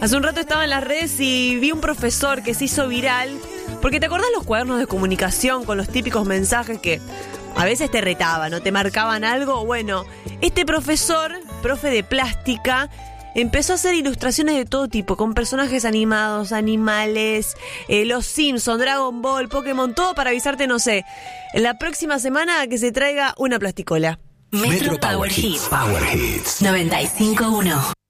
Hace un rato estaba en las redes y vi un profesor que se hizo viral. Porque ¿te acordás los cuadernos de comunicación con los típicos mensajes que a veces te retaban o te marcaban algo? Bueno, este profesor, profe de plástica, empezó a hacer ilustraciones de todo tipo, con personajes animados, animales, los Simpsons, Dragon Ball, Pokémon, todo para avisarte, no sé, en la próxima semana que se traiga una plasticola. Metro Power Hits. Power Hits 95.1.